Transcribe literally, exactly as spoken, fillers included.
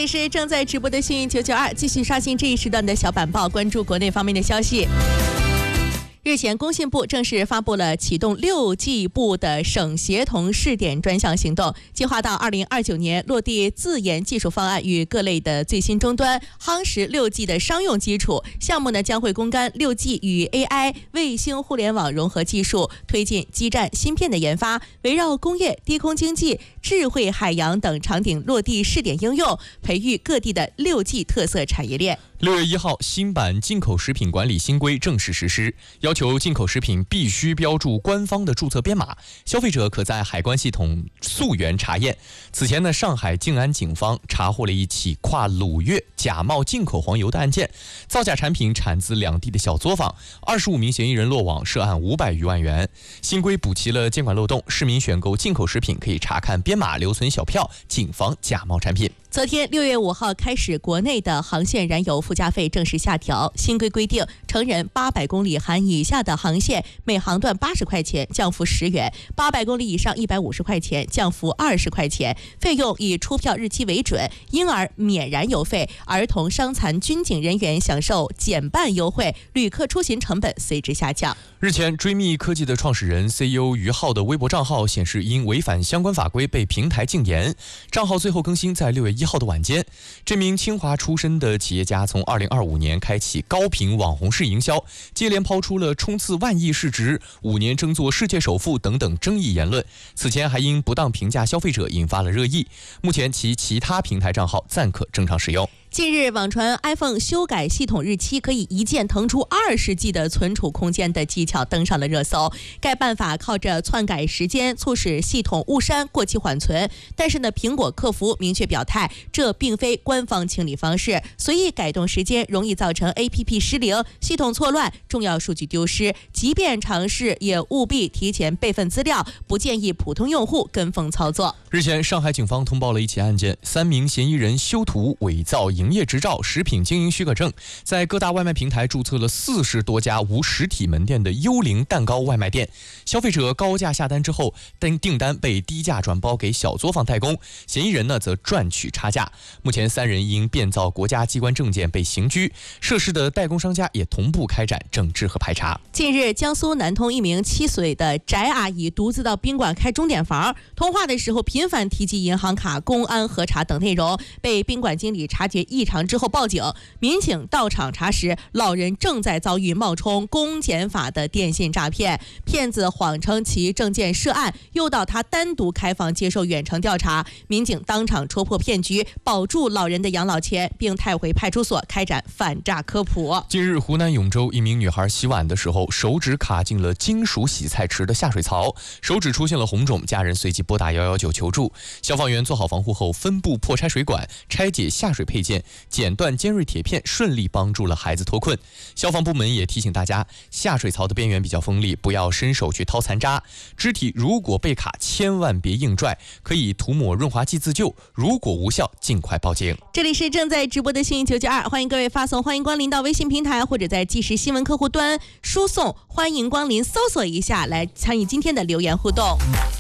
里是正在直播的幸运九九二，继续刷新这一时段的小板报，关注国内方面的消息。日前，工信部正式发布了启动六 G 部的省协同试点专项行动，计划到二零二九年落地自研技术方案与各类的最新终端，夯实六 G 的商用基础。项目呢将会攻干六 G 与 A I、卫星互联网融合技术，推进基站芯片的研发，围绕工业、低空经济、智慧海洋等场景落地试点应用，培育各地的六 G 特色产业链。 六月一号，新版进口食品管理新规正式实施，要求进口食品必须标注官方的注册编码，消费者可在海关系统溯源查验。此前呢，上海静安警方查获了一起跨鲁粤假冒进口黄油的案件，造假产品产自两地的小作坊，二十五名嫌疑人落网，涉案五百余万元。新规补齐了监管漏洞，市民选购进口食品可以查看编码，留存小票，谨防假冒产品。 昨天六月五号开始，国内的航线燃油附加费正式下调。新规规定，成人八百公里含以下的航线，每航段八十块钱，降幅十元；八百公里以上一百五十块钱，降幅二十块钱。费用以出票日期为准，婴儿免燃油费，儿童、伤残、军警人员享受减半优惠，旅客出行成本随之下降。 日前，追觅科技的创始人 C E O 于浩的微博账号显示，因违反相关法规被平台禁言。账号最后更新在六月一号的晚间。这名清华出身的企业家从二零二五年开启高频网红式营销，接连抛出了冲刺万亿市值、五年争做世界首富等等争议言论。此前还因不当评价消费者引发了热议。目前其其他平台账号暂可正常使用。 近日，网传 iPhone 修改系统日期可以一键腾出二十 G 的存储空间的技巧登上了热搜。该办法靠着篡改时间促使系统误删、过期缓存。但是呢，苹果客服明确表态，这并非官方清理方式，随意改动时间容易造成 A P P 失灵、系统错乱、重要数据丢失。即便尝试，也务必提前备份资料，不建议普通用户跟风操作。 日前，上海警方通报了一起案件，三名嫌疑人修图、伪造营业执照、食品经营许可证，在各大外卖平台注册了四十多家无实体门店的幽灵蛋糕外卖店。消费者高价下单之后，订订单被低价转包给小作坊代工，嫌疑人呢则赚取差价。目前三人因变造国家机关证件被刑拘，涉事的代工商家也同步开展整治和排查。 近日，江苏南通一名七岁的翟阿姨独自到宾馆开钟点房，通话的时候频繁提及银行卡、公安核查等内容，被宾馆经理察觉异常之后报警。民警到场查实，老人正在遭遇冒充公检法的电信诈骗，骗子谎称其证件涉案，诱导他单独开房接受远程调查。民警当场戳破骗局，保住老人的养老钱，并带回派出所开展反诈科普。 近日，湖南永州一名女孩洗碗的时候，手指卡进了金属洗菜池的下水槽，手指出现了红肿，家人随即拨打一一九求助。消防员做好防护后，分步破拆水管，拆解下水配件，剪断尖锐铁片，顺利帮助了孩子脱困。消防部门也提醒大家，下水槽的边缘比较锋利，不要伸手去掏残渣。肢体如果被卡，千万别硬拽，可以涂抹润滑剂自救，如果无效，尽快报警。 这里是正在直播的幸运九九二，欢迎各位发送欢迎光临到微信平台，或者在即时新闻客户端输送欢迎光临，搜索一下来参与今天的留言互动。